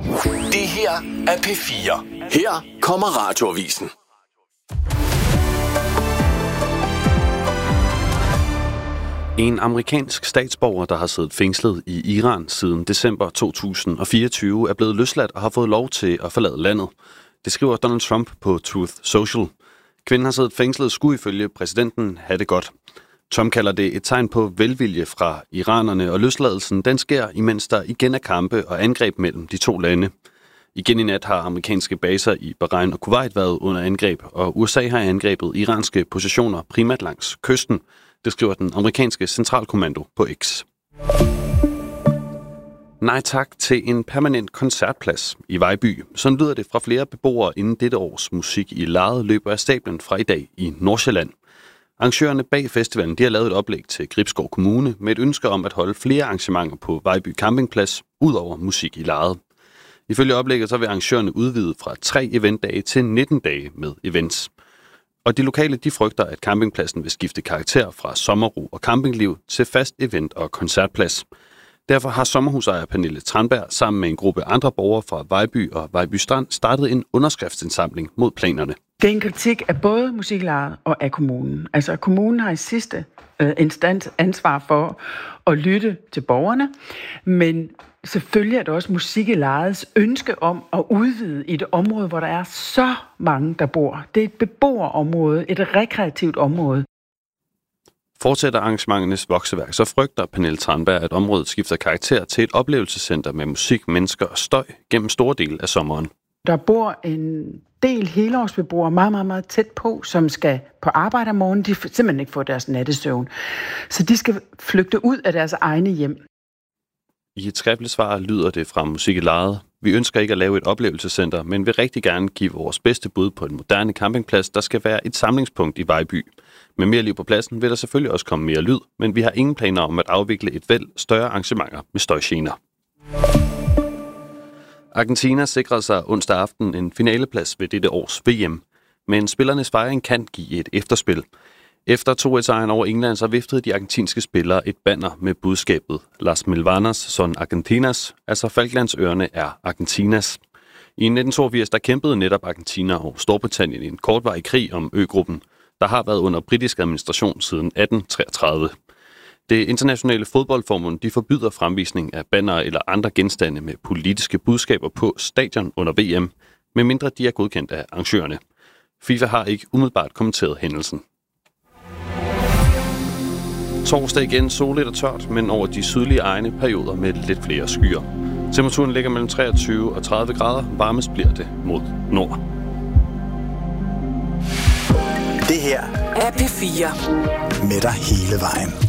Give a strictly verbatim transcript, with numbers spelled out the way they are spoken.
Det her er P fire. Her kommer Radioavisen. En amerikansk statsborger, der har siddet fængslet i Iran siden december to tusind og fireogtyve, er blevet løsladt og har fået lov til at forlade landet. Det skriver Donald Trump på Truth Social. Kvinden har siddet fængslet, skulle ifølge præsidenten have det godt. Trump kalder det et tegn på velvilje fra iranerne, og løsladelsen den sker, imens der igen er kampe og angreb mellem de to lande. Igen i nat har amerikanske baser i Bahrain og Kuwait været under angreb, og U S A har angrebet iranske positioner primært langs kysten. Det skriver den amerikanske centralkommando på X. Nej tak til en permanent koncertplads i Vejby. Sådan lyder det fra flere beboere inden dette års Musik i Lejet løber af stablen fra i dag i Nordsjælland. Arrangørerne bag festivalen de har lavet et oplæg til Gribskov Kommune med et ønske om at holde flere arrangementer på Vejby Campingplads ud over Musik i Lejet. Ifølge oplægget så vil arrangørerne udvide fra tre eventdage til nitten dage med events. Og de lokale de frygter, at campingpladsen vil skifte karakter fra sommerro og campingliv til fast event og koncertplads. Derfor har sommerhusejer Pernille Tranberg sammen med en gruppe andre borgere fra Vejby og Vejby Strand startet en underskriftsindsamling mod planerne. Det er en kritik af både musiklejet og af kommunen. Altså kommunen har i sidste øh, instans ansvar for at lytte til borgerne, men selvfølgelig er det også musiklejets ønske om at udvide i et område, hvor der er så mange, der bor. Det er et beboerområde, et rekreativt område. Fortsætter arrangementernes vokseværk, så frygter Pernille Tranberg, at området skifter karakter til et oplevelsescenter med musik, mennesker og støj gennem store dele af sommeren. Der bor en del helårsbeboere meget, meget, meget tæt på, som skal på arbejde om morgenen. De simpelthen ikke får deres nattesøvn. Så de skal flygte ud af deres egne hjem. I et skriftligt svar lyder det fra Musik i Lejet. Vi ønsker ikke at lave et oplevelsescenter, men vil rigtig gerne give vores bedste bud på en moderne campingplads, der skal være et samlingspunkt i Vejby. Med mere liv på pladsen vil der selvfølgelig også komme mere lyd, men vi har ingen planer om at afvikle et væld større arrangementer med støjgener. Argentina sikrede sig onsdag aften en finaleplads ved dette års V M, men spillernes fejring kan give et efterspil. Efter to et sejren over England, så viftede de argentinske spillere et banner med budskabet Las Malvinas son Argentinas, altså Falklandsøerne er Argentinas. I nitten toogfirs der kæmpede netop Argentina og Storbritannien i en kortvarig krig om øgruppen, der har været under britisk administration siden atten treogtredive. Det internationale fodboldforbund de forbyder fremvisning af bannere eller andre genstande med politiske budskaber på stadion under V M, medmindre de er godkendt af arrangørerne. FIFA har ikke umiddelbart kommenteret hændelsen. Torsdag igen soligt og tørt, men over de sydlige egne perioder med lidt flere skyer. Temperaturen ligger mellem treogtyve og tredive grader. Varmest bliver det mod nord. Det her er P fire. Med dig hele vejen.